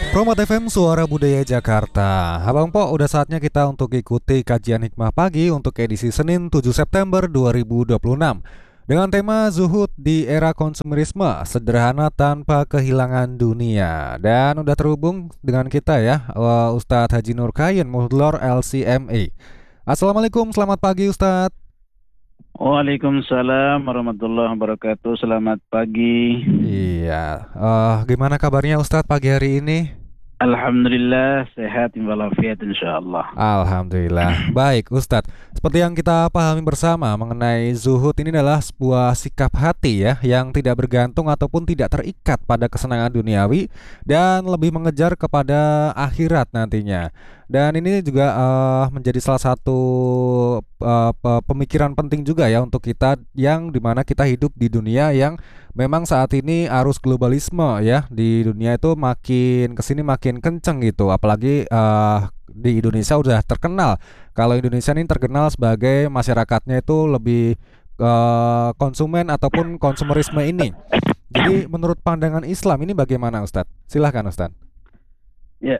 Promat FM Suara Budaya Jakarta. Abang Po, udah saatnya kita untuk ikuti kajian hikmah pagi untuk edisi Senin 7 September 2026 dengan tema Zuhud di era konsumerisme, sederhana tanpa kehilangan dunia. Dan udah terhubung dengan kita ya, Ustadz Haji Nurkayin, Mudlor LCMA. Assalamualaikum, selamat pagi Ustadz. Waalaikumsalam warahmatullahi wabarakatuh. Selamat pagi. Iya, gimana kabarnya Ustadz pagi hari ini? Alhamdulillah sehat walafiat insyaallah. Alhamdulillah. Baik, Ustadz. Seperti yang kita pahami bersama mengenai zuhud ini adalah sebuah sikap hati ya yang tidak bergantung ataupun tidak terikat pada kesenangan duniawi dan lebih mengejar kepada akhirat nantinya. Dan ini juga menjadi salah satu pemikiran penting juga ya untuk kita yang dimana kita hidup di dunia yang memang saat ini arus globalisme ya di dunia itu makin kesini makin kenceng gitu, apalagi di Indonesia udah terkenal. Kalau Indonesia ini terkenal sebagai masyarakatnya itu lebih konsumen ataupun konsumerisme ini. Jadi menurut pandangan Islam ini bagaimana Ustadz? Silahkan Ustadz. Ya.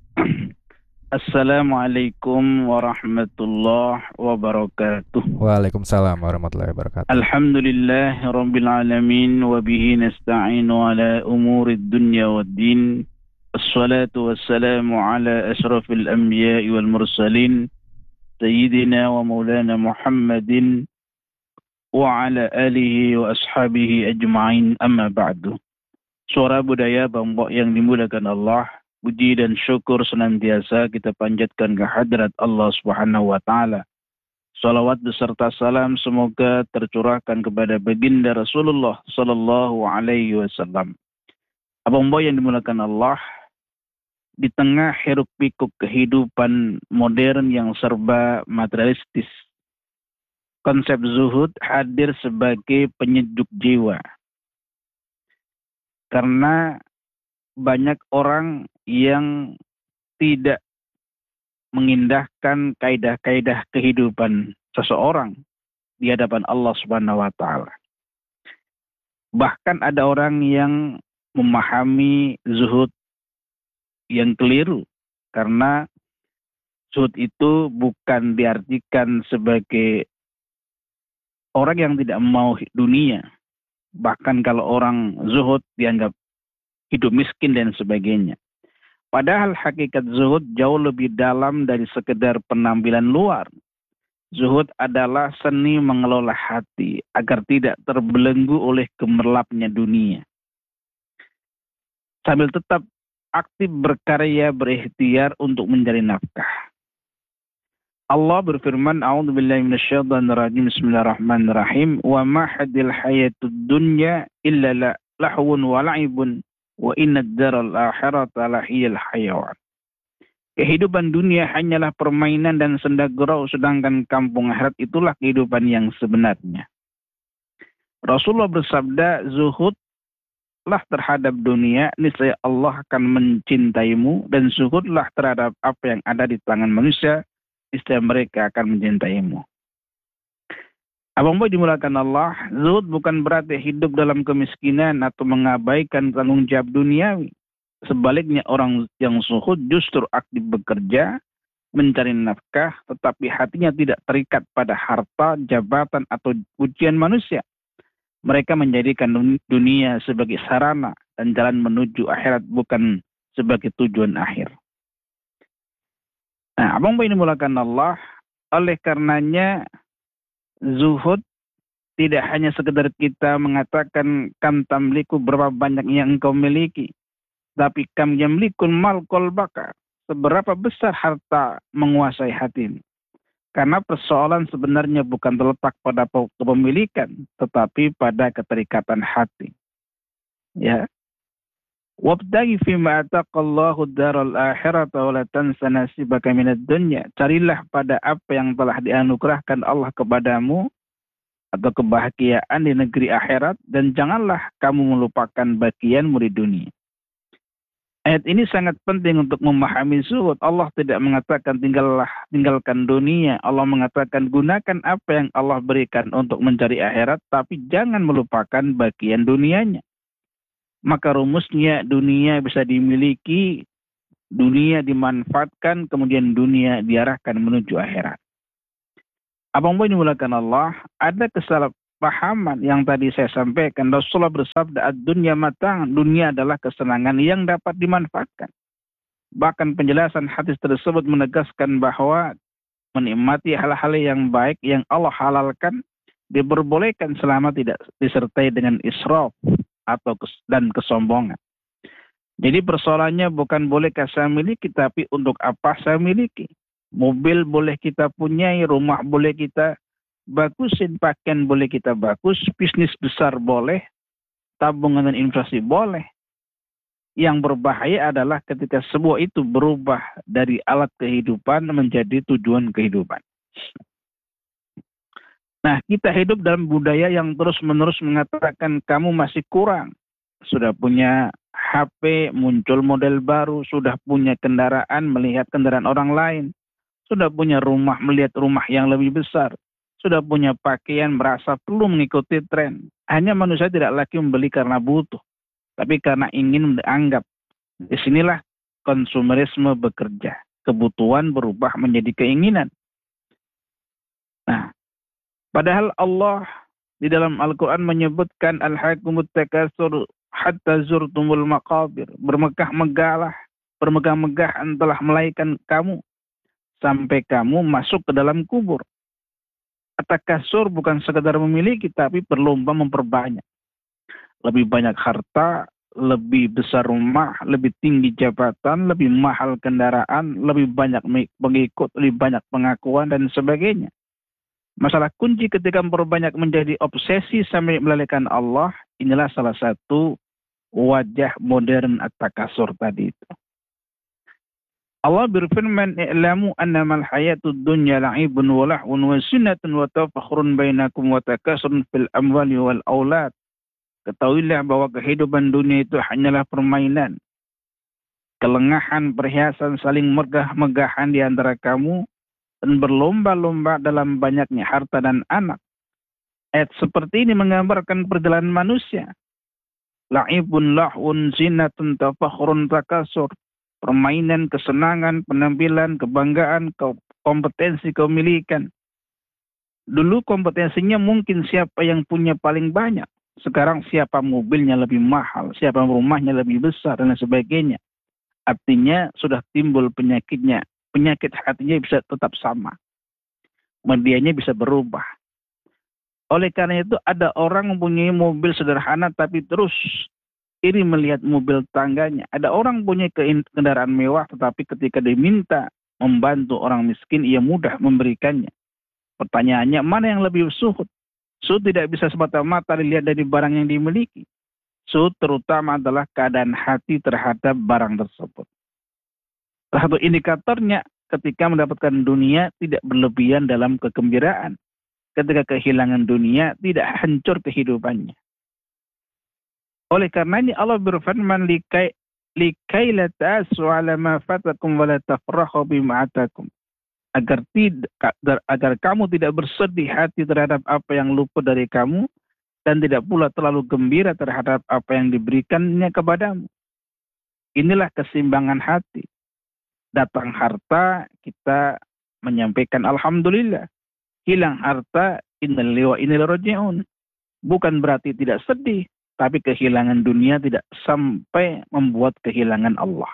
Assalamualaikum warahmatullahi wabarakatuh. Waalaikumsalam warahmatullahi wabarakatuh. Alhamdulillah rabbil alamin wa bihi nasta'inu ala umurid dunya waddin. Assalatu wassalamu ala asyrafil anbiya'i wal mursalin sayyidina wa maulana Muhammadin wa ala alihi wa ashabihi ajma'in, amma ba'du. Suara budaya Bambok yang dimuliakan Allah, puji dan syukur senantiasa kita panjatkan ke hadrat Allah Subhanahu wa taala. Salawat beserta salam semoga tercurahkan kepada baginda Rasulullah sallallahu alaihi wasallam. Abang boy yang dimuliakan Allah, di tengah hiruk pikuk kehidupan modern yang serba materialistis, konsep zuhud hadir sebagai penyejuk jiwa. Karena banyak orang yang tidak mengindahkan kaidah-kaidah kehidupan seseorang di hadapan Allah Subhanahu wa taala. Bahkan ada orang yang memahami zuhud yang keliru, karena zuhud itu bukan diartikan sebagai orang yang tidak mau dunia. Bahkan kalau orang zuhud dianggap hidup miskin dan sebagainya. Padahal hakikat zuhud jauh lebih dalam dari sekedar penampilan luar. Zuhud adalah seni mengelola hati agar tidak terbelenggu oleh gemerlapnya dunia, sambil tetap aktif berkarya berikhtiar untuk mencari nafkah. Allah berfirman, A'udzubillahi minasyaitonirrajim, Bismillahirrahmanirrahim, wa ma hadil hayatud dunya illa lahwun wa la'ibun wa inna ad-daral akhirata lahiyal hayawan. Kehidupan dunia hanyalah permainan dan senda gurau, sedangkan kampung akhirat itulah kehidupan yang sebenarnya. Rasulullah bersabda, zuhudlah terhadap dunia, niscaya Allah akan mencintaimu, dan zuhudlah terhadap apa yang ada di tangan manusia, niscaya mereka akan mencintaimu. Abang boy dimulakan Allah, zuhud bukan berarti hidup dalam kemiskinan atau mengabaikan tanggung jawab duniawi. Sebaliknya, orang yang zuhud justru aktif bekerja, mencari nafkah, tetapi hatinya tidak terikat pada harta, jabatan, atau pujian manusia. Mereka menjadikan dunia sebagai sarana dan jalan menuju akhirat, bukan sebagai tujuan akhir. Nah, abang boy dimulakan Allah, oleh karenanya zuhud tidak hanya sekedar kita mengatakan kam tamliku, berapa banyak yang engkau miliki, tapi kam yamlikun mal qalbaka, seberapa besar harta menguasai hatimu. Karena persoalan sebenarnya bukan terletak pada kepemilikan, tetapi pada keterikatan hati. Ya. Wabtaghi fima ataqallahu daral akhirata wa la tansa nasibaka minad dunya. Carilah pada apa yang telah dianugerahkan Allah kepadamu atau kebahagiaan di negeri akhirat, dan janganlah kamu melupakan bagianmu di dunia. Ayat ini sangat penting untuk memahami zuhud. Allah tidak mengatakan tinggalkan dunia. Allah mengatakan gunakan apa yang Allah berikan untuk mencari akhirat, tapi jangan melupakan bagian dunianya. maka rumusnya dunia bisa dimiliki, dunia dimanfaatkan, kemudian dunia diarahkan menuju akhirat. Abang Boy dimulakan Allah, ada kesalahpahaman yang tadi saya sampaikan. Rasulullah bersabda, ad-dunya matang, dunia adalah kesenangan yang dapat dimanfaatkan. Bahkan penjelasan hadis tersebut menegaskan bahwa menikmati hal-hal yang baik yang Allah halalkan diperbolehkan selama tidak disertai dengan israf dan kesombongan. Jadi persoalannya bukan bolehkah saya miliki, tapi untuk apa saya miliki. Mobil boleh kita punyai, rumah boleh kita bagusin, pakaian boleh kita bagus, bisnis besar boleh, tabungan dan investasi boleh. Yang berbahaya adalah ketika sebuah itu berubah dari alat kehidupan menjadi tujuan kehidupan. Nah, kita hidup dalam budaya yang terus-menerus mengatakan kamu masih kurang. Sudah punya HP, muncul model baru, sudah punya kendaraan, melihat kendaraan orang lain, sudah punya rumah, melihat rumah yang lebih besar, sudah punya pakaian, merasa perlu mengikuti tren. Hanya manusia tidak lagi membeli karena butuh, tapi karena ingin dianggap. Disinilah konsumerisme bekerja. Kebutuhan berubah menjadi keinginan. Nah, padahal Allah di dalam Al-Quran menyebutkan al-hakumut takasur hatta zurtumul maqabir. Bermegah-megahlah, bermegah-megahan telah melahirkan kamu sampai kamu masuk ke dalam kubur. At-takasur bukan sekadar memiliki, tapi berlomba memperbanyak. Lebih banyak harta, lebih besar rumah, lebih tinggi jabatan, lebih mahal kendaraan, lebih banyak pengikut, lebih banyak pengakuan, dan sebagainya. Masalah kunci ketika memperbanyak menjadi obsesi sampai melalaikan Allah, inilah salah satu wajah modern at-takasur tadi itu. Allah berfirman, "I'lamu annamal hayatud dunya la'ibun wa lahwun wa sunnatun wa tafakhrun bainakum wa takasurun fil amwali wal aulad." Ketahuilah bahwa kehidupan dunia itu hanyalah permainan, kelengahan, perhiasan, saling megah-megahan di antara kamu, dan berlomba-lomba dalam banyaknya harta dan anak. Ayat seperti ini menggambarkan perjalanan manusia. La'ibun lahun zinatun tafakhrun takasur. Permainan, kesenangan, penampilan, kebanggaan, kompetensi, kemilikan. Dulu kompetensinya mungkin siapa yang punya paling banyak. Sekarang siapa mobilnya lebih mahal, siapa rumahnya lebih besar, dan sebagainya. Artinya sudah timbul penyakitnya. Penyakit hatinya bisa tetap sama. Medianya bisa berubah. Oleh karena itu ada orang mempunyai mobil sederhana tapi terus iri melihat mobil tangganya. Ada orang punya kendaraan mewah tetapi ketika diminta membantu orang miskin ia mudah memberikannya. Pertanyaannya, mana yang lebih suhud? Suhud tidak bisa semata-mata dilihat dari barang yang dimiliki. Suhud terutama adalah keadaan hati terhadap barang tersebut. Salah satu indikatornya ketika mendapatkan dunia tidak berlebihan dalam kegembiraan. Ketika kehilangan dunia tidak hancur kehidupannya. Oleh karenanya Allah berfirman, likai la ta'asu ala ma fatakum wa la tafrahu bima atakum. Agar kamu tidak bersedih hati terhadap apa yang luput dari kamu, dan tidak pula terlalu gembira terhadap apa yang diberikannya kepadamu. Inilah keseimbangan hati. Datang harta, kita menyampaikan alhamdulillah. Hilang harta, innalillahi wa inna ilaihi raji'un. Bukan berarti tidak sedih, tapi kehilangan dunia tidak sampai membuat kehilangan Allah.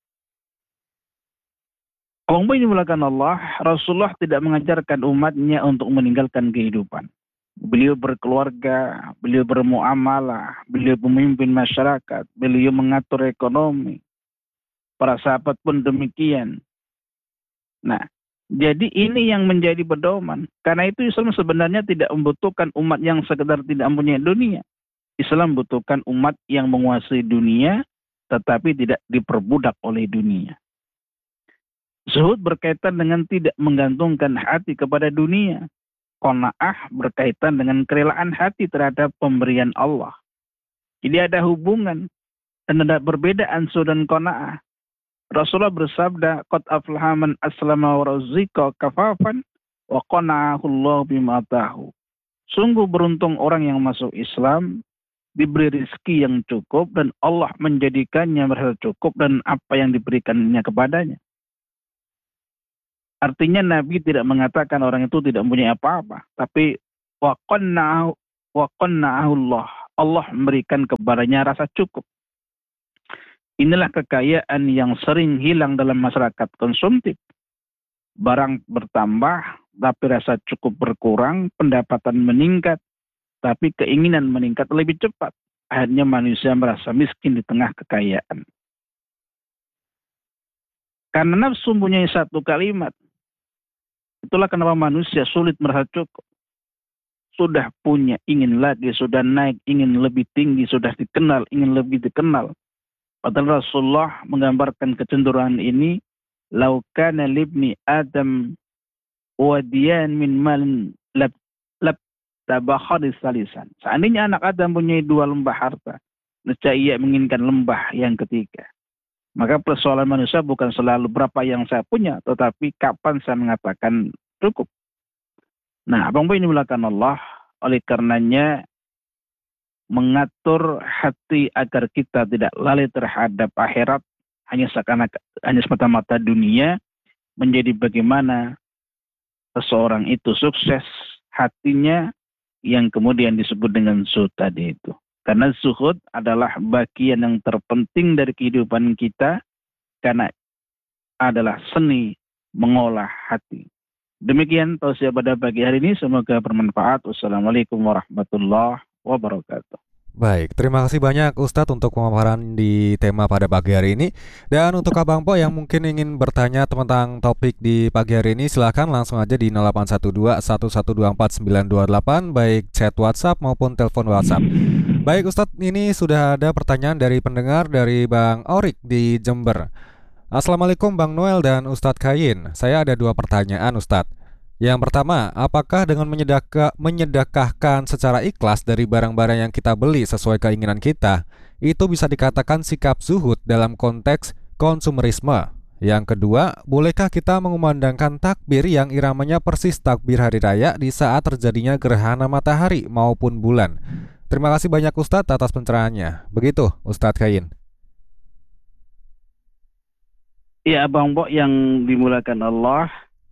Orang ini dimulakan Allah, Rasulullah tidak mengajarkan umatnya untuk meninggalkan kehidupan. Beliau berkeluarga, beliau bermuamalah, beliau pemimpin masyarakat, beliau mengatur ekonomi. Para sahabat pun demikian. Nah, jadi ini yang menjadi pedoman. Karena itu Islam sebenarnya tidak membutuhkan umat yang sekedar tidak mempunyai dunia. Islam membutuhkan umat yang menguasai dunia, tetapi tidak diperbudak oleh dunia. Zuhud berkaitan dengan tidak menggantungkan hati kepada dunia. Qanaah berkaitan dengan kerelaan hati terhadap pemberian Allah. Jadi ada hubungan dan ada perbedaan zuhud dan qanaah. Rasulullah bersabda, "Qad aflaha man aslama wa razika kafafan wa qana'ahu Allah bima atahu." Sungguh beruntung orang yang masuk Islam diberi rezeki yang cukup, dan Allah menjadikannya merasa cukup dan apa yang diberikannya kepadanya. Artinya Nabi tidak mengatakan orang itu tidak mempunyai apa-apa, tapi waqanna'ahu Allah. Allah memberikan kepadanya rasa cukup. Inilah kekayaan yang sering hilang dalam masyarakat konsumtif. Barang bertambah, tapi rasa cukup berkurang, pendapatan meningkat, tapi keinginan meningkat lebih cepat. Akhirnya manusia merasa miskin di tengah kekayaan. Karena nafsu mempunyai satu kalimat. Itulah kenapa manusia sulit merasa cukup. Sudah punya, ingin lagi, sudah naik, ingin lebih tinggi, sudah dikenal, ingin lebih dikenal. Padahal Rasulullah menggambarkan kecenderungan ini, "Lau kana libni Adam wadiyan min malin lab tabakhari salisan." Seandainya anak Adam punya 2 lembah harta, nescaya ia menginginkan lembah yang ketiga. Maka persoalan manusia bukan selalu berapa yang saya punya, tetapi kapan saya mengatakan cukup. Nah, abang-abang ini dimuliakan Allah, oleh karenanya mengatur hati agar kita tidak lalai terhadap akhirat hanya semata-mata dunia, menjadi bagaimana seseorang itu sukses hatinya, yang kemudian disebut dengan zuhud tadi itu. Karena zuhud adalah bagian yang terpenting dari kehidupan kita, karena adalah seni mengolah hati. Demikian tausiah pada pagi hari ini, semoga bermanfaat. Wassalamualaikum warahmatullahi wabarakatuh. Baik, terima kasih banyak Ustadz untuk pemaparan di tema pada pagi hari ini. Dan untuk Abang Po yang mungkin ingin bertanya tentang topik di pagi hari ini, silakan langsung aja di 0812-1124-928, baik chat WhatsApp maupun telepon WhatsApp. Baik Ustadz, ini sudah ada pertanyaan dari pendengar dari Bang Orik di Jember. Assalamualaikum Bang Noel dan Ustadz Kayin. Saya ada 2 pertanyaan Ustadz. Yang pertama, apakah dengan menyedekahkan secara ikhlas dari barang-barang yang kita beli sesuai keinginan kita, itu bisa dikatakan sikap zuhud dalam konteks konsumerisme? Yang kedua, bolehkah kita mengumandangkan takbir yang iramanya persis takbir hari raya di saat terjadinya gerhana matahari maupun bulan? Terima kasih banyak Ustadz atas pencerahannya. Begitu Ustadz Kayin. Ya, Abang Bo yang dimuliakan Allah,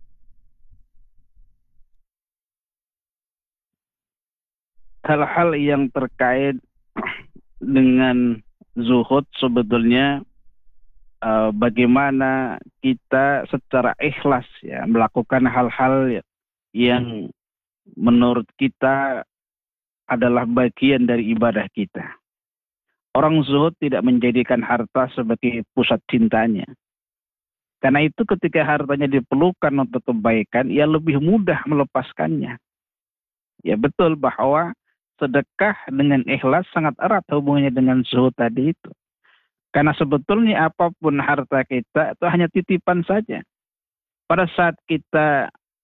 hal-hal yang terkait dengan zuhud sebetulnya bagaimana kita secara ikhlas ya melakukan hal-hal yang menurut kita adalah bagian dari ibadah kita. Orang zuhud tidak menjadikan harta sebagai pusat cintanya. Karena itu ketika hartanya diperlukan untuk kebaikan, ia lebih mudah melepaskannya. Ya betul bahwa sedekah dengan ikhlas sangat erat hubungannya dengan zuhud tadi itu. Karena sebetulnya apapun harta kita itu hanya titipan saja. Pada saat kita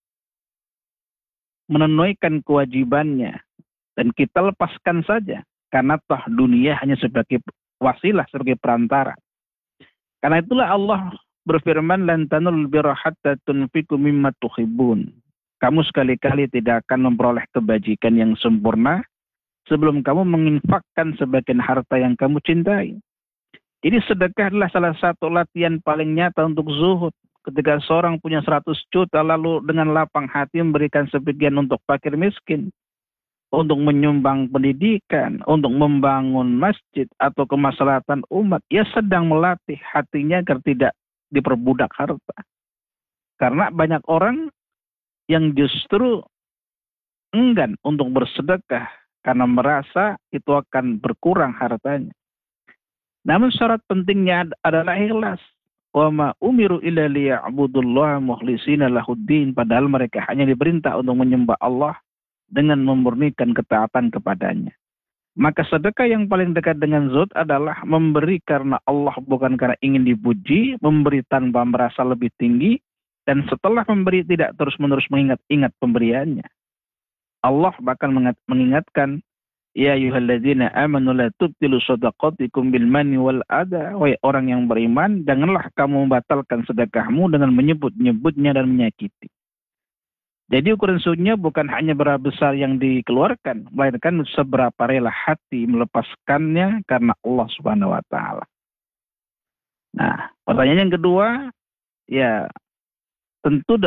menunaikan kewajibannya dan kita lepaskan saja. Karena toh dunia hanya sebagai wasilah, sebagai perantara. Karena itulah Allah berfirman, "Lan tanul birra hatta tunfiqu mimma tuhibbun." Kamu sekali-kali tidak akan memperoleh kebajikan yang sempurna sebelum kamu menginfakkan sebagian harta yang kamu cintai. Jadi sedekah adalah salah satu latihan paling nyata untuk zuhud. Ketika seorang punya 100 juta lalu dengan lapang hati memberikan sebagian untuk fakir miskin, untuk menyumbang pendidikan, untuk membangun masjid atau kemaslahatan umat, ia sedang melatih hatinya agar tidak diperbudak harta. Karena banyak orang yang justru enggan untuk bersedekah karena merasa itu akan berkurang hartanya. Namun syarat pentingnya adalah ikhlas. Wa ma umiru illa liya'budullaha mukhlishina lahuddin. Padahal mereka hanya diperintah untuk menyembah Allah dengan memurnikan ketaatan kepadanya. Maka sedekah yang paling dekat dengan zuhud adalah memberi karena Allah, bukan karena ingin dipuji, memberi tanpa merasa lebih tinggi, dan setelah memberi tidak terus-menerus mengingat-ingat pemberiannya. Allah bahkan mengingatkan, "Ya ayyuhalladzina amanu la tubtilu shadaqatikum bil manni wal adha." Wahai orang yang beriman, janganlah kamu membatalkan sedekahmu dengan menyebut-nyebutnya dan menyakiti. Jadi ukuran zuhudnya bukan hanya berapa besar yang dikeluarkan, melainkan seberapa rela hati melepaskannya karena Allah Subhanahu wa taala. Nah, pertanyaan yang kedua, ya tentu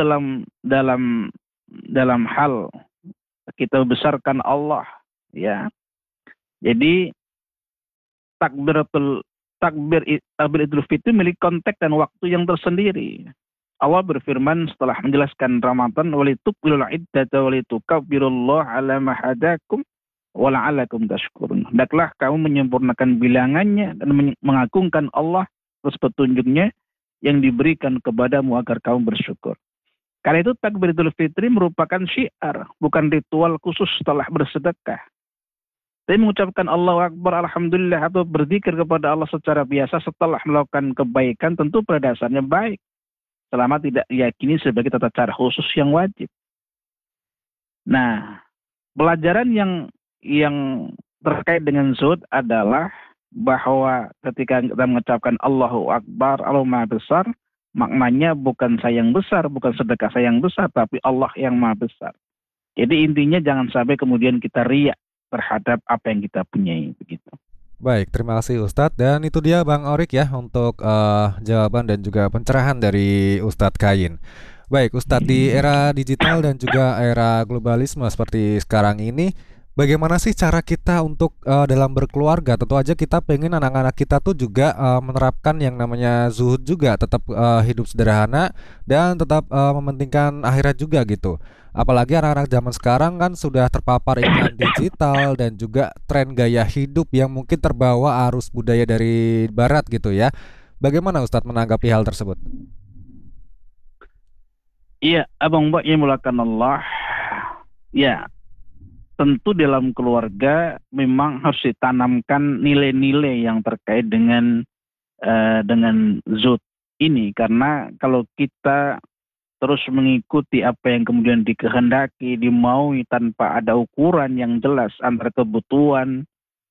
dalam hal kita besarkan Allah, ya. Jadi takbir Idul Fitri memiliki konteks dan waktu yang tersendiri. Allah berfirman setelah menjelaskan Ramadan, walitukmilul iddata walitukabbirullaha ala ma hadakum wa la'allakum tashkurun. Hendaklah kamu menyempurnakan bilangannya dan mengagungkan Allah atas petunjuknya yang diberikan kepadamu agar kamu bersyukur. Karena itu takbir Idul Fitri merupakan syiar, bukan ritual khusus setelah bersedekah. Tapi mengucapkan Allahu Akbar, Alhamdulillah, atau berzikir kepada Allah secara biasa setelah melakukan kebaikan tentu pada dasarnya baik, selama tidak diyakini sebagai tata cara khusus yang wajib. Nah, pelajaran yang terkait dengan zuhud adalah bahwa ketika kita mengucapkan Allahu Akbar, Allah Maha Besar, maknanya bukan saya yang besar, bukan sedekah saya yang besar, tapi Allah yang Maha Besar. Jadi intinya jangan sampai kemudian kita riak terhadap apa yang kita punyai, begitu. Baik, terima kasih Ustadz. Dan itu dia Bang Orik ya untuk jawaban dan juga pencerahan dari Ustadz Kain. Baik Ustadz, di era digital dan juga era globalisme seperti sekarang ini, bagaimana sih cara kita untuk dalam berkeluarga? Tentu aja kita pengen anak-anak kita tuh juga menerapkan yang namanya zuhud juga, tetap hidup sederhana dan tetap mementingkan akhirat juga gitu. Apalagi anak-anak zaman sekarang kan sudah terpapar iklan digital dan juga tren gaya hidup yang mungkin terbawa arus budaya dari barat gitu ya. Bagaimana Ustadz menanggapi hal tersebut? Iya, Abang Mbak yang mulakan Allah. Ya, tentu dalam keluarga memang harus ditanamkan nilai-nilai yang terkait dengan zuhud ini, karena kalau kita terus mengikuti apa yang kemudian dikehendaki, dimaui tanpa ada ukuran yang jelas antara kebutuhan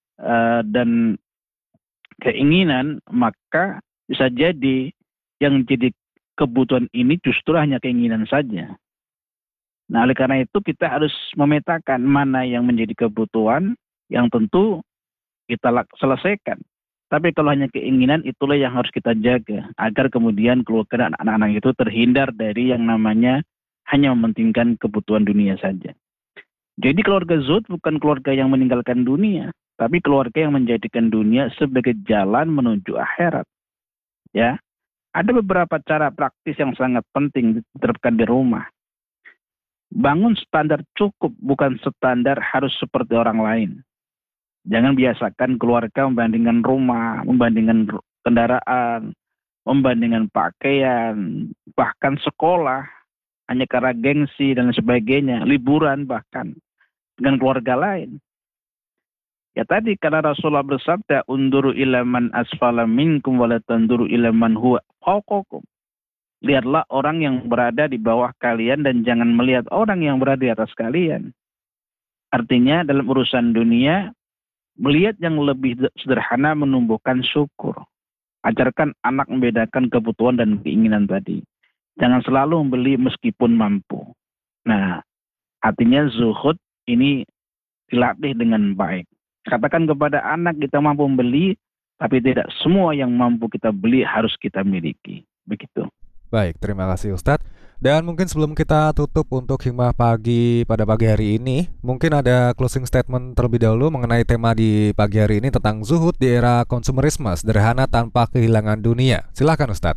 dan keinginan, maka bisa jadi yang jadi kebutuhan ini justru hanya keinginan saja. Nah, oleh karena itu kita harus memetakan mana yang menjadi kebutuhan yang tentu kita selesaikan. Tapi kalau hanya keinginan, itulah yang harus kita jaga agar kemudian keluarga dan anak-anak itu terhindar dari yang namanya hanya mementingkan kebutuhan dunia saja. Jadi keluarga zuhud bukan keluarga yang meninggalkan dunia, tapi keluarga yang menjadikan dunia sebagai jalan menuju akhirat. Ya, ada beberapa cara praktis yang sangat penting diterapkan di rumah. Bangun standar cukup, bukan standar harus seperti orang lain. Jangan biasakan keluarga membandingkan rumah, membandingkan kendaraan, membandingkan pakaian, bahkan sekolah, hanya karena gengsi dan sebagainya, liburan bahkan dengan keluarga lain. Ya tadi karena Rasulullah bersabda, unduru ila man asfala minkum wa la tanduru ila man huwa fawqakum. Lihatlah orang yang berada di bawah kalian dan jangan melihat orang yang berada di atas kalian. Artinya dalam urusan dunia, melihat yang lebih sederhana menumbuhkan syukur. Ajarkan anak membedakan kebutuhan dan keinginan tadi. Jangan selalu membeli meskipun mampu. Nah, artinya zuhud ini dilatih dengan baik. Katakan kepada anak, kita mampu membeli, tapi tidak semua yang mampu kita beli harus kita miliki. Begitu. Baik, terima kasih Ustadz. Dan mungkin sebelum kita tutup untuk hikmah pagi pada pagi hari ini, mungkin ada closing statement terlebih dahulu mengenai tema di pagi hari ini tentang zuhud di era konsumerisme, sederhana tanpa kehilangan dunia. Silakan Ustadz.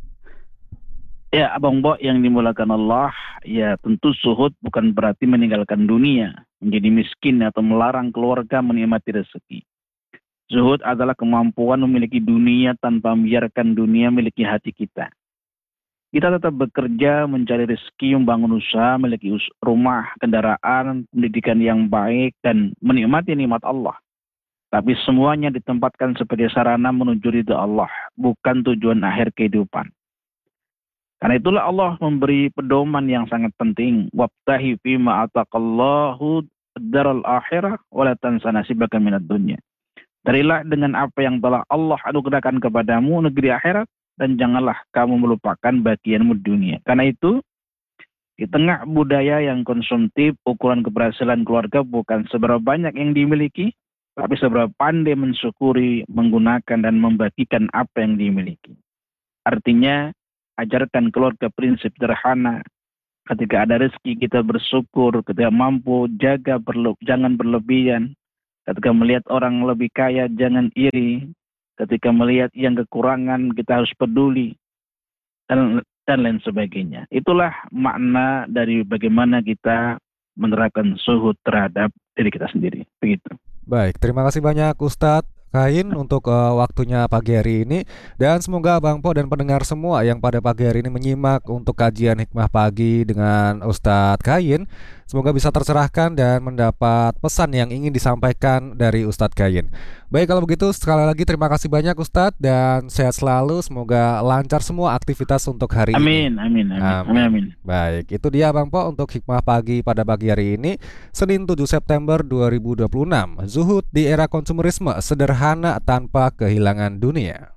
Ya, Abang Bo yang dimulakan Allah, ya tentu zuhud bukan berarti meninggalkan dunia, menjadi miskin atau melarang keluarga menikmati rezeki. Zuhud adalah kemampuan memiliki dunia tanpa membiarkan dunia memiliki hati kita. Kita tetap bekerja, mencari rezeki, membangun usaha, memiliki rumah, kendaraan, pendidikan yang baik, dan menikmati nikmat Allah. Tapi semuanya ditempatkan sebagai sarana menuju ridha Allah, bukan tujuan akhir kehidupan. Karena itulah Allah memberi pedoman yang sangat penting. Wabtahi fima ataqallahu daral akhirah wa la tansa nasibaka minad dunya. Carilah dengan apa yang telah Allah anugerahkan kepadamu negeri akhirat, dan janganlah kamu melupakan bagianmu dunia. Karena itu, Di tengah budaya yang konsumtif, ukuran keberhasilan keluarga bukan seberapa banyak yang dimiliki, tapi seberapa pandai mensyukuri, menggunakan, dan membagikan apa yang dimiliki. Artinya, ajarkan keluarga prinsip sederhana. Ketika ada rezeki kita bersyukur, ketika mampu jangan berlebihan. Ketika melihat orang lebih kaya jangan iri. Ketika melihat yang kekurangan kita harus peduli dan lain sebagainya. Itulah makna dari bagaimana kita menerapkan zuhud terhadap diri kita sendiri. Begitu. Baik, terima kasih banyak Ustadz Kain untuk waktunya pagi hari ini. Dan semoga Bang Po dan pendengar semua yang pada pagi hari ini menyimak untuk kajian Hikmah Pagi dengan Ustadz Kain, semoga bisa tercerahkan dan mendapat pesan yang ingin disampaikan dari Ustadz Kain. Baik, kalau begitu sekali lagi terima kasih banyak Ustadz, dan sehat selalu. Semoga lancar semua aktivitas untuk hari ini. Amin. Baik, itu dia Bang Po untuk Hikmah Pagi pada pagi hari ini, Senin 7 September 2026. Zuhud di era konsumerisme, sederhana tanpa kehilangan dunia.